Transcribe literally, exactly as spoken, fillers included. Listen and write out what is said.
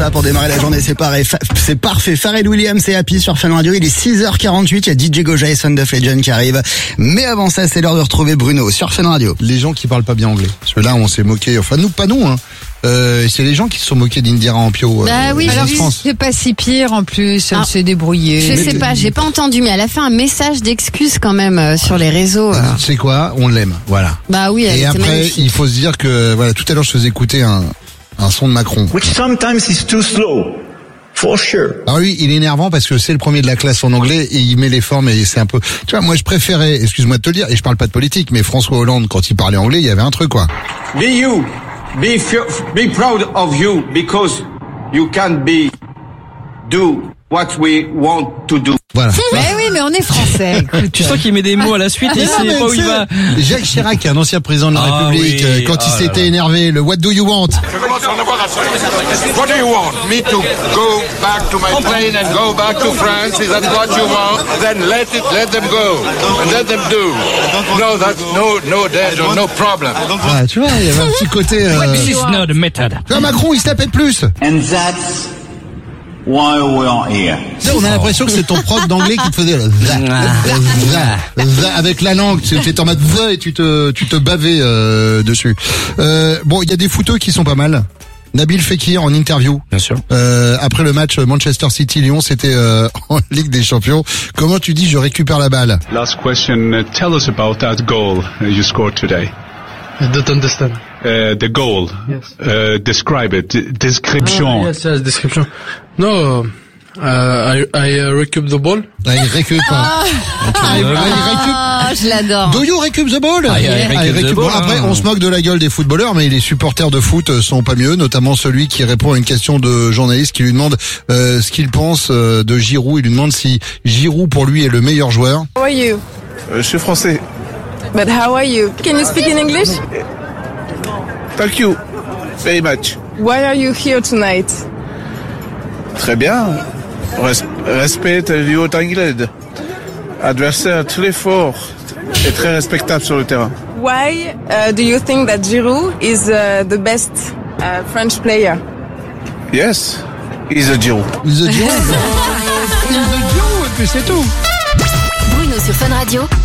ça pour démarrer la journée, c'est pareil, fa- c'est parfait. Pharrell Williams et Happy sur Fun Radio, il est six heures quarante-huit, il y a D J Goja et Son of Legend qui arrivent. Mais avant ça, c'est l'heure de retrouver Bruno sur Fun Radio. Les gens qui parlent pas bien anglais. Parce que là, on s'est moqué, enfin nous, pas nous, hein. Euh, c'est les gens qui se sont moqués d'Indira Ampio. Bah euh, oui, en alors France. C'est pas si pire en plus, elle Ah. s'est débrouillée. Je sais pas, j'ai pas entendu, mais elle a fait un message d'excuse quand même euh, sur les réseaux. euh. Tu sais quoi, on l'aime, voilà. Bah oui, elle Et était après, magnifique. il faut se dire que, voilà, tout à l'heure, je faisais écouter un, un son de Macron. Which sometimes is too slow, for sure. Alors lui, il est énervant parce que c'est le premier de la classe en anglais et il met les formes et c'est un peu... Tu vois, moi je préférais, excuse-moi de te le dire, et je parle pas de politique, mais François Hollande, quand il parlait anglais, il y avait un truc, quoi. Be you. Be f- be proud of you because you can be do what we want to do. Voilà. Mais oui, mais on est français. Écoute. Tu sens qu'il met des mots à la suite et il Mais non, sait mais pas où tu il sais, va. Jacques Chirac, un ancien président de la Ah République, oui, euh, quand ah il là s'était là. énervé, le What do you want? What do you want? Me to go back to my plane and go back to France? Is that what you want? Then let it, let them go, and let them do. No, that's no, no danger, no problem. Ah, tu vois, il y avait un petit côté... Euh... This is not a method. Tu vois, Macron, il se la pète plus. And that's why we are here. Tu sais, on a l'impression que c'est ton prof d'anglais qui te faisait le za, za, za, avec la langue. Tu étais en mode za et tu te, tu te bavais euh, dessus. Euh, bon, il y a des footeux qui sont pas mal. Nabil Fekir en interview. Bien sûr. Euh, après le match Manchester City-Lyon, c'était euh, en Ligue des Champions. Comment tu dis je récupère la balle? Last question. Uh, tell us about that goal uh, you scored today. I don't understand. Uh, the goal. Yes. Uh, describe it. D- description. Ah, yes, yes, description. No, uh, I I uh, recoup the ball. Ah, il récup. Ah, ah, il, ah, il récup. Ah, je l'adore. Do you recoup the ball? Ah, il récup Ah, il the récup- ball, Bon, après, hein. on se moque de la gueule des footballeurs, mais les supporters de foot sont pas mieux, notamment celui qui répond à une question de journaliste qui lui demande euh, ce qu'il pense euh, de Giroud. Il lui demande si Giroud, pour lui, est le meilleur joueur. How are you? Euh, je suis français. But how are you? Can you speak in English? Thank you very much. Why are you here tonight? Très bien. Res- respect du haut anglais. Adversaire très fort et très respectable sur le terrain. Why uh, do you think that Giroud is uh, the best uh, French player? Yes, he's a Giroud. The Giroud. The Giroud, et puis c'est tout. Bruno sur Fun Radio.